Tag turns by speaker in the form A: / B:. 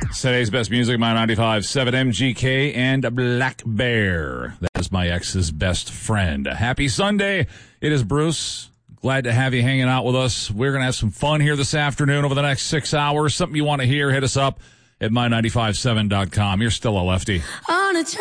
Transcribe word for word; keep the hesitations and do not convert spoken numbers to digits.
A: Today's best music, my ninety-five point seven M G K and Black Bear. That is my ex's best friend. Happy Sunday. It is Bruce. Glad to have you hanging out with us. We're going to have some fun here this afternoon over the next six hours. Something you want to hear, hit us up at my ninety-five point seven dot com. You're still a lefty. On a